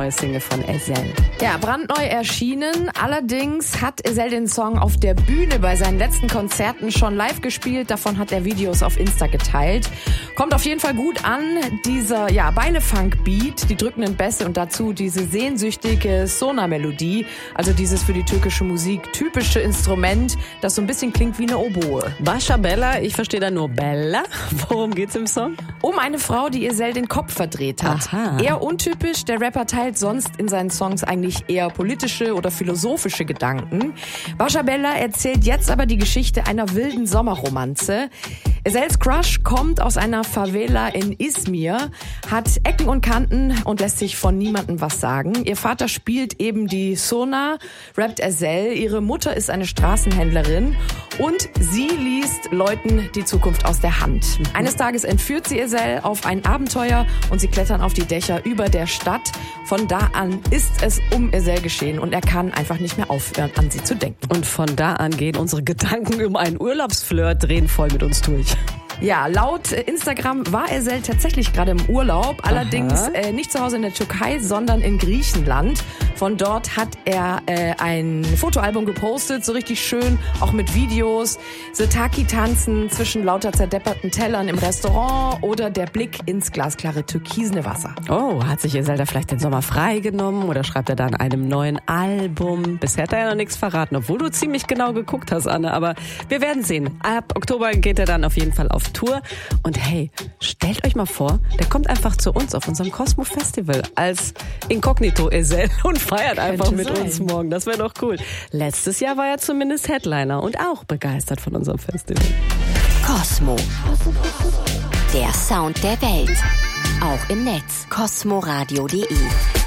neue Single von Ezel. Ja, brandneu erschienen. Allerdings hat Ezel den Song auf der Bühne bei seinen letzten Konzerten schon live gespielt. Davon hat er Videos auf Insta geteilt. Kommt auf jeden Fall gut an. Dieser Beile-Funk-Beat, die drückenden Bässe und dazu diese sehnsüchtige Sona-Melodie. Also dieses für die türkische Musik typische Instrument, das so ein bisschen klingt wie eine Oboe. Bascha Bella, ich verstehe da nur Bella. Worum geht's im Song? Um eine Frau, die Ezel den Kopf verdreht hat. Aha. Eher untypisch, der Rapper teilt sonst in seinen Songs eigentlich eher politische oder philosophische Gedanken. Bascha Bella erzählt jetzt aber die Geschichte einer wilden Sommerromanze. Ezels Crush kommt aus einer Favela in Izmir, hat Ecken und Kanten und lässt sich von niemandem was sagen. Ihr Vater spielt eben die Sona, rappt Ezel, ihre Mutter ist eine Straßenhändlerin und sie liest Leuten die Zukunft aus der Hand. Eines Tages entführt sie Ezel auf ein Abenteuer und sie klettern auf die Dächer über der Stadt. Von da an ist es um Ezel geschehen und er kann einfach nicht mehr aufhören, an sie zu denken. Und von da an gehen unsere Gedanken um einen Urlaubsflirt, drehen voll mit uns durch. Ja, laut Instagram war Ezel tatsächlich gerade im Urlaub, allerdings nicht zu Hause in der Türkei, sondern in Griechenland. Von dort hat er ein Fotoalbum gepostet, so richtig schön, auch mit Videos. Sirtaki tanzen zwischen lauter zerdepperten Tellern im Restaurant oder der Blick ins glasklare türkisene Wasser. Oh, hat sich Ezel da vielleicht den Sommer freigenommen oder schreibt er da an einem neuen Album? Bisher hat er ja noch nichts verraten, obwohl du ziemlich genau geguckt hast, Anne. Aber wir werden sehen. Ab Oktober geht er dann auf jeden Fall auf Tour. Und hey, stellt euch mal vor, der kommt einfach zu uns auf unserem Cosmo Festival als Inkognito Ezel und feiert einfach mit uns morgen. Das wäre doch cool. Letztes Jahr war er zumindest Headliner und auch begeistert von unserem Festival. Cosmo. Der Sound der Welt. Auch im Netz. cosmoradio.de